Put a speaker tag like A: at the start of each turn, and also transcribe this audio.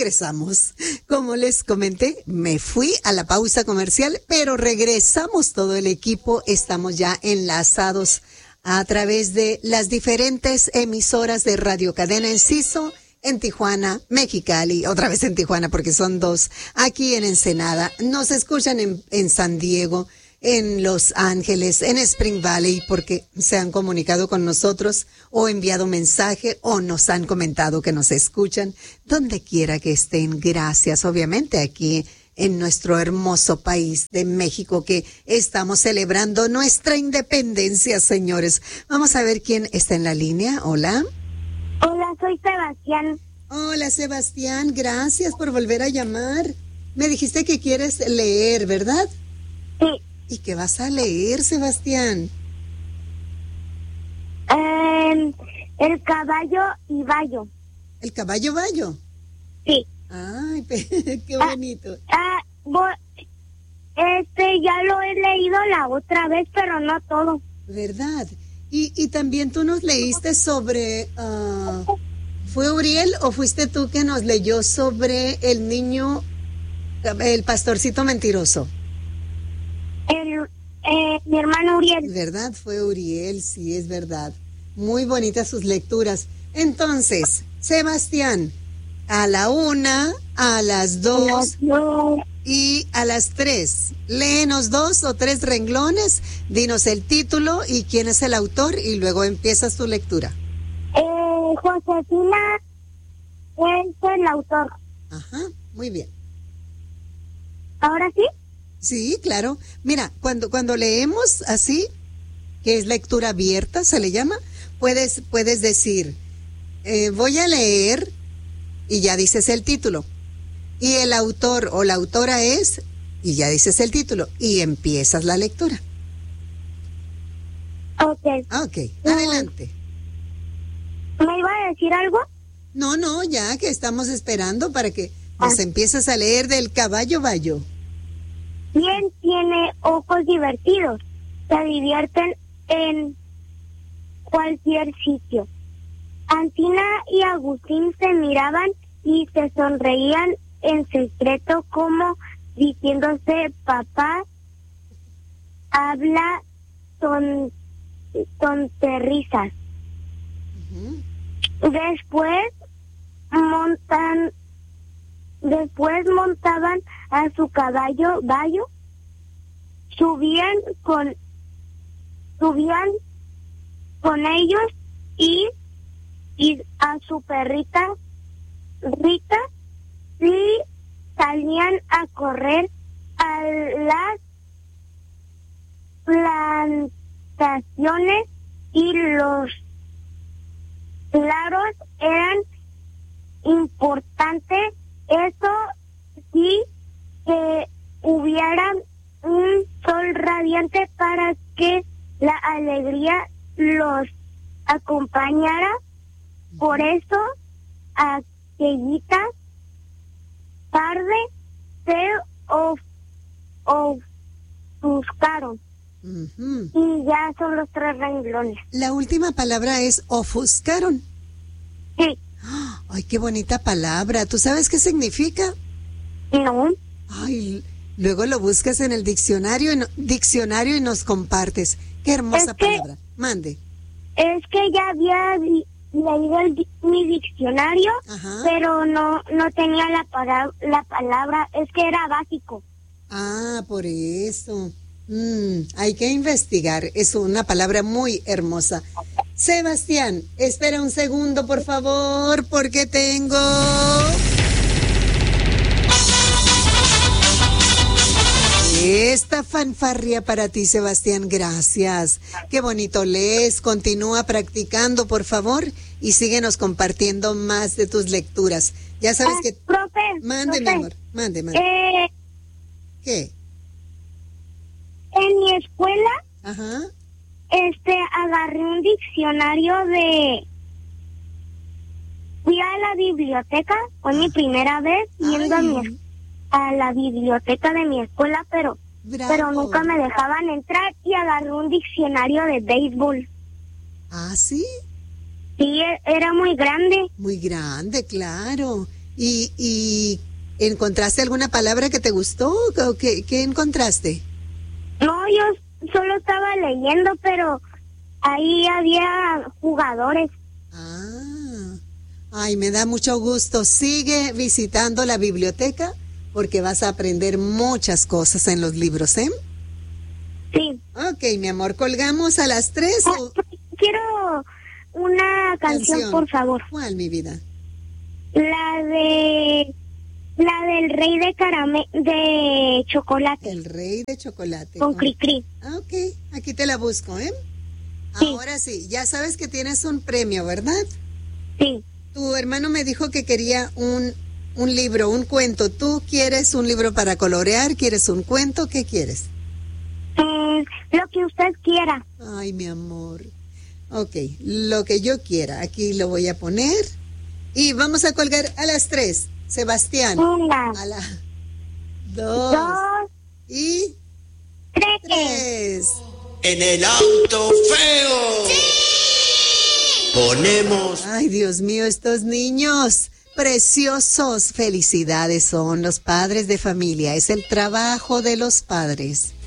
A: regresamos. Como les comenté, me fui a la pausa comercial, pero regresamos todo el equipo. Estamos ya enlazados a través de las diferentes emisoras de Radio Cadena Enciso en Tijuana, Mexicali, otra vez en Tijuana porque son dos, aquí en Ensenada. Nos escuchan en San Diego, en Los Ángeles, en Spring Valley, porque se han comunicado con nosotros o enviado mensaje o nos han comentado que nos escuchan donde quiera que estén. Gracias, obviamente, aquí en nuestro hermoso país de México, que estamos celebrando nuestra independencia, señores. Vamos a ver quién está en la línea. Hola.
B: Hola, soy Sebastián.
A: Hola, Sebastián. Gracias por volver a llamar. Me dijiste que quieres leer, ¿verdad?
B: Sí.
A: ¿Y qué vas a leer, Sebastián?
B: El caballo y Bayo.
A: ¿El caballo Bayo?
B: Sí.
A: Ay, qué bonito.
B: Ya lo he leído la otra vez, pero no todo.
A: ¿Verdad? Y también tú nos leíste sobre... ¿Fue Uriel o fuiste tú que nos leyó sobre el niño, el pastorcito mentiroso?
B: Mi hermano Uriel.
A: ¿Verdad? Fue Uriel, sí, es verdad. Muy bonitas sus lecturas. Entonces, Sebastián, a la 1, a las 2 y a las 3. Léenos 2 o 3 renglones, dinos el título y quién es el autor y luego empiezas tu lectura.
B: Josefina es el autor.
A: Ajá, muy bien.
B: ¿Ahora sí?
A: Sí, claro. Mira, cuando leemos así, que es lectura abierta, se le llama, puedes decir, voy a leer y ya dices el título. Y el autor o la autora es, y ya dices el título, y empiezas la lectura.
B: Ok.
A: Ok, adelante.
B: ¿Me iba a decir algo?
A: No, ya que estamos esperando para que nos empieces a leer del caballo Bayo.
B: ¿Quién tiene ojos divertidos? Se divierten en cualquier sitio. Antina y Agustín se miraban y se sonreían en secreto, como diciéndose: papá habla tonterisas. Después montaban a su caballo Bayo, subían con ellos y a su perrita Rita, y salían a correr a las plantaciones, y los claros eran importantes. Eso sí, que hubiera un sol radiante para que la alegría los acompañara. Por eso aquellita tarde se ofuscaron. Y ya son los 3 renglones.
A: La última palabra es ofuscaron.
B: Sí.
A: Ay, qué bonita palabra. ¿Tú sabes qué significa?
B: No.
A: Ay, luego lo buscas en el diccionario y nos compartes. Qué hermosa palabra. Mande.
B: Es que ya había leído mi diccionario. Ajá. Pero no tenía la palabra, es que era básico.
A: Ah, por eso. Hay que investigar. Es una palabra muy hermosa. Sebastián, espera un segundo, por favor, porque tengo... esta fanfarria para ti, Sebastián. Gracias. Qué bonito lees. Continúa practicando, por favor, y síguenos compartiendo más de tus lecturas. Ya sabes que...
B: Profe.
A: Mande, mi amor. Mande. ¿Qué?
B: En mi escuela,
A: ajá,
B: agarré un diccionario fui a la biblioteca, fue mi primera vez yendo a la biblioteca de mi escuela, pero nunca me dejaban entrar, y agarré un diccionario de béisbol.
A: ¿Ah, sí?
B: Sí, era muy grande.
A: Muy grande, claro. ¿Y encontraste alguna palabra que te gustó? ¿O qué encontraste?
B: No, yo solo estaba leyendo, pero ahí había jugadores.
A: Ay, me da mucho gusto. Sigue visitando la biblioteca porque vas a aprender muchas cosas en los libros, ¿eh?
B: Sí.
A: Ok, mi amor, ¿colgamos a las 3 o...?
B: Quiero una canción, por favor.
A: ¿Cuál, mi vida?
B: La del rey de chocolate.
A: El rey de chocolate.
B: Con Cricri.
A: Ok, aquí te la busco, ¿eh?
B: Sí.
A: Ahora sí, ya sabes que tienes un premio, ¿verdad?
B: Sí.
A: Tu hermano me dijo que quería un libro, un cuento. ¿Tú quieres un libro para colorear? ¿Quieres un cuento? ¿Qué quieres?
B: Lo que usted quiera.
A: Ay, mi amor. Ok, lo que yo quiera. Aquí lo voy a poner. Y vamos a colgar a las 3. Sebastián.
B: 1.
A: A la 2.
B: 2.
A: Y
B: 3.
C: En el auto feo. ¡Sí! Ponemos.
A: Ay, Dios mío, estos niños preciosos. Felicidades, son los padres de familia. Es el trabajo de los padres.